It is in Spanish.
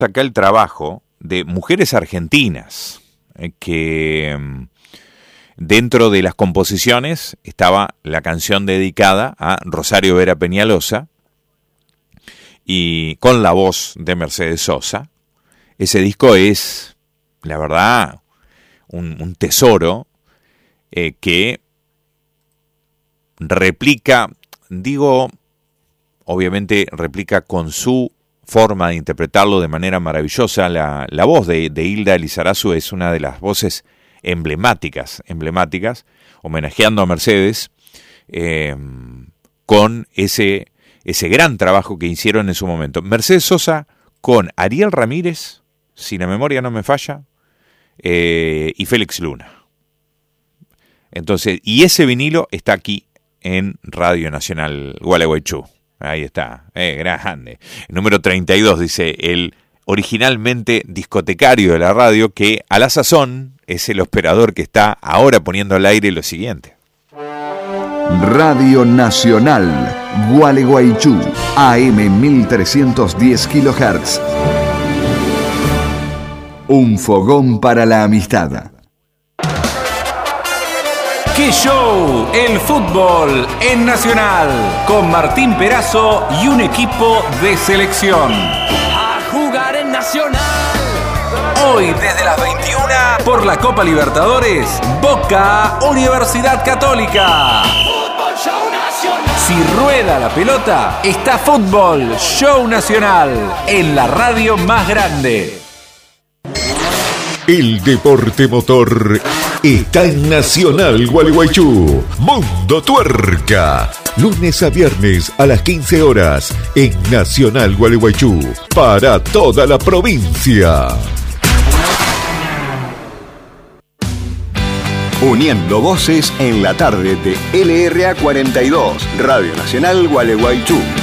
acá el trabajo de mujeres argentinas que dentro de las composiciones estaba la canción dedicada a Rosario Vera Peñalosa y con la voz de Mercedes Sosa. Ese disco es, la verdad, un tesoro que replica, obviamente replica con su forma de interpretarlo de manera maravillosa. La voz de Hilda Lizarazu es una de las voces emblemáticas, homenajeando a Mercedes, con ese gran trabajo que hicieron en su momento. Mercedes Sosa con Ariel Ramírez, si la memoria no me falla, y Félix Luna. Entonces, y ese vinilo está aquí en Radio Nacional Gualeguaychú. Ahí está, grande. El número 32 dice el originalmente discotecario de la radio, que a la sazón es el operador que está ahora poniendo al aire lo siguiente. Radio Nacional Gualeguaychú, AM 1310 kHz. Un fogón para la amistad. ¡Qué show! El fútbol en Nacional, con Martín Perazo y un equipo de selección. A jugar en Nacional. Hoy desde las 21 por la Copa Libertadores, Boca Universidad Católica. Fútbol Show Nacional. Si rueda la pelota, está Fútbol Show Nacional en la radio más grande. El deporte motor está en Nacional Gualeguaychú. Mundo Tuerca. Lunes a viernes a las 15 horas en Nacional Gualeguaychú. Para toda la provincia. Uniendo voces en la tarde de LRA 42, Radio Nacional Gualeguaychú.